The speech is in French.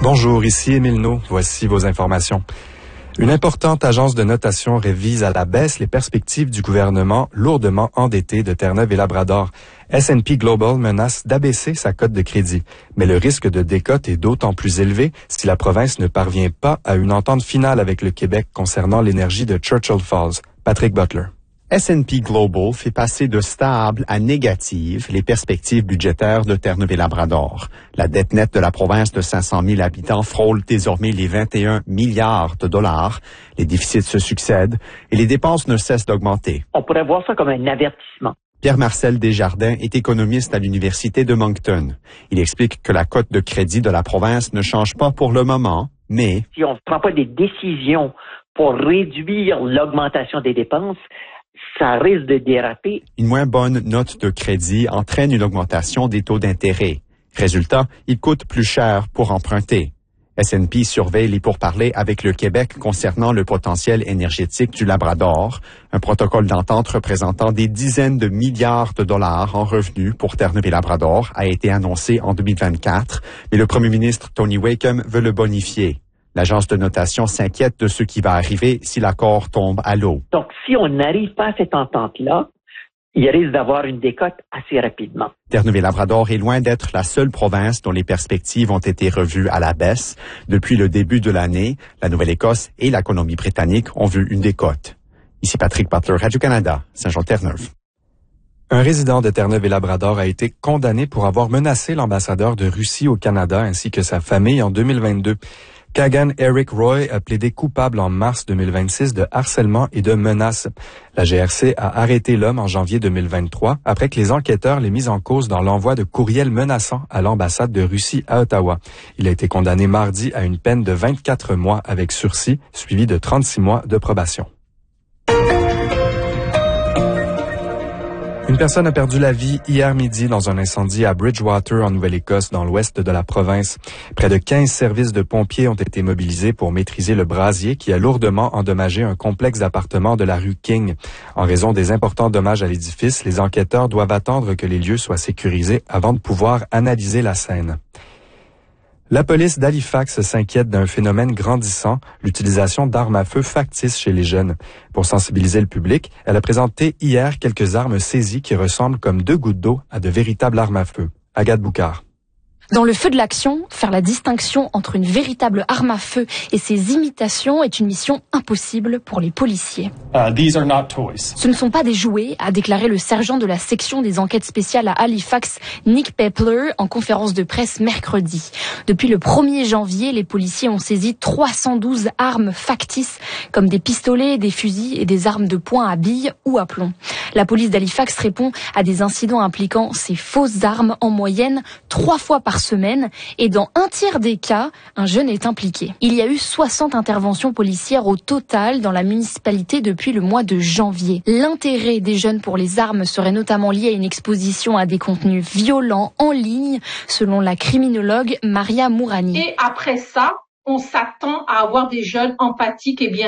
Bonjour, ici Émile Naud. Voici vos informations. Une importante agence de notation révise à la baisse les perspectives du gouvernement lourdement endetté de Terre-Neuve et Labrador. S&P Global menace d'abaisser sa cote de crédit. Mais le risque de décote est d'autant plus élevé si la province ne parvient pas à une entente finale avec le Québec concernant l'énergie de Churchill Falls. Patrick Butler. S&P Global fait passer de stable à négative les perspectives budgétaires de Terre-Neuve et Labrador. La dette nette de la province de 500 000 habitants frôle désormais les 21 milliards de dollars. Les déficits se succèdent et les dépenses ne cessent d'augmenter. On pourrait voir ça comme un avertissement. Pierre-Marcel Desjardins est économiste à l'Université de Moncton. Il explique que la cote de crédit de la province ne change pas pour le moment, mais... Si on ne prend pas des décisions pour réduire l'augmentation des dépenses, ça risque de déraper. Une moins bonne note de crédit entraîne une augmentation des taux d'intérêt. Résultat, il coûte plus cher pour emprunter. S&P surveille les pourparlers avec le Québec concernant le potentiel énergétique du Labrador, un protocole d'entente représentant des dizaines de milliards de dollars en revenus pour Terre-Neuve et Labrador a été annoncé en 2024, mais le premier ministre Tony Wakeham veut le bonifier. L'agence de notation s'inquiète de ce qui va arriver si l'accord tombe à l'eau. Donc, si on n'arrive pas à cette entente-là, il risque d'avoir une décote assez rapidement. Terre-Neuve et Labrador est loin d'être la seule province dont les perspectives ont été revues à la baisse. Depuis le début de l'année, la Nouvelle-Écosse et la Colombie-Britannique ont vu une décote. Ici Patrick Butler, Radio-Canada, Saint-Jean-Terre-Neuve. Un résident de Terre-Neuve et Labrador a été condamné pour avoir menacé l'ambassadeur de Russie au Canada ainsi que sa famille en 2022. Kagan Eric Roy a plaidé coupable en mars 2026 de harcèlement et de menaces. La GRC a arrêté l'homme en janvier 2023 après que les enquêteurs l'aient mis en cause dans l'envoi de courriels menaçants à l'ambassade de Russie à Ottawa. Il a été condamné mardi à une peine de 24 mois avec sursis, suivi de 36 mois de probation. Une personne a perdu la vie hier midi dans un incendie à Bridgewater, en Nouvelle-Écosse, dans l'ouest de la province. Près de 15 services de pompiers ont été mobilisés pour maîtriser le brasier qui a lourdement endommagé un complexe d'appartements de la rue King. En raison des importants dommages à l'édifice, les enquêteurs doivent attendre que les lieux soient sécurisés avant de pouvoir analyser la scène. La police d'Halifax s'inquiète d'un phénomène grandissant, l'utilisation d'armes à feu factices chez les jeunes. Pour sensibiliser le public, elle a présenté hier quelques armes saisies qui ressemblent comme 2 gouttes d'eau à de véritables armes à feu. Agathe Boucard. Dans le feu de l'action, faire la distinction entre une véritable arme à feu et ses imitations est une mission impossible pour les policiers. These are not toys. Ce ne sont pas des jouets, a déclaré le sergent de la section des enquêtes spéciales à Halifax, Nick Pepler, en conférence de presse mercredi. Depuis le 1er janvier, les policiers ont saisi 312 armes factices, comme des pistolets, des fusils et des armes de poing à billes ou à plomb. La police d'Halifax répond à des incidents impliquant ces fausses armes en moyenne 3 fois par semaine, et dans un tiers des cas, un jeune est impliqué. Il y a eu 60 interventions policières au total dans la municipalité depuis le mois de janvier. L'intérêt des jeunes pour les armes serait notamment lié à une exposition à des contenus violents en ligne, selon la criminologue Maria Mourani. Et après ça, on s'attend à avoir des jeunes empathiques et bien